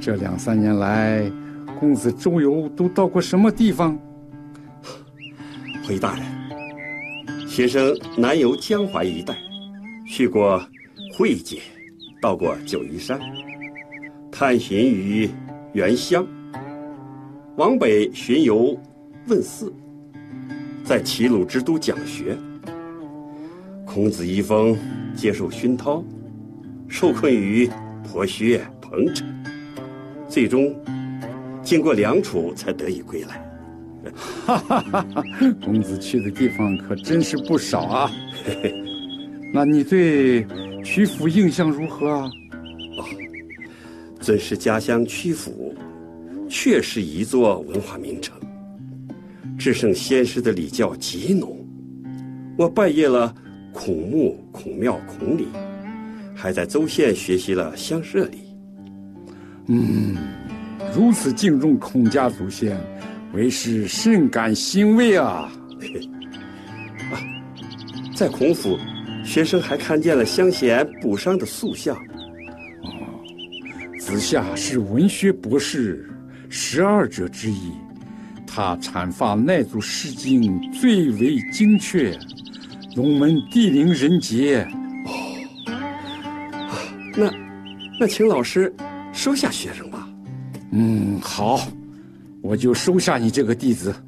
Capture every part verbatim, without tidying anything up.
这两三年来，公子周游都到过什么地方？ 回大人，学生南游江淮一带，去过会稽，到过九嶷山，探寻于原乡，往北巡游问寺，在齐鲁之都讲学。孔子遗风接受熏陶，受困于婆薛彭城，最终经过梁楚才得以归来。 哈哈哈哈！公子去的地方可真是不少啊。那你对曲阜印象如何啊？ 哦，尊师家乡曲阜，确是一座文化名城，至圣先师的礼教极浓。我拜谒了孔墓、孔庙、孔里，还在邹县学习了乡社礼。 嗯，如此敬重孔家祖先，为师甚感欣慰啊！ 啊，在孔府，学生还看见了乡贤补伤的塑像。 哦，子夏是文学博士，十二者之一，他阐发奈祖释经最为精确，龙门地灵人杰。 哦，啊，那那请老师收下学生吧。 嗯，好，我就收下你这个弟子。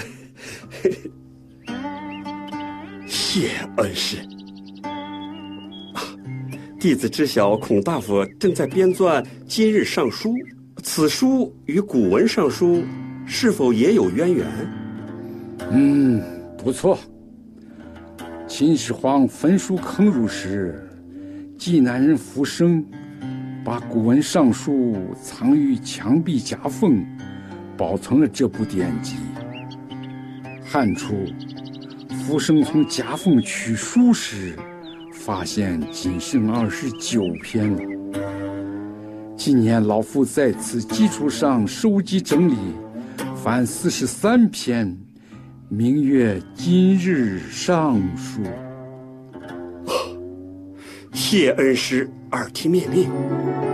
谢恩师。啊，弟子知晓孔大夫正在编纂《今日尚书》，此书与古文尚书是否也有渊源？ 嗯，不错。秦始皇焚书坑儒时，济南人浮生把古文尚书藏于墙壁夹缝，保存了这部典籍。汉初，浮生从夹缝取书时，发现仅剩二十九篇了。今年老夫在此基础上收集整理，凡四十三篇，名曰《今日尚书》。 谢恩师耳提面命。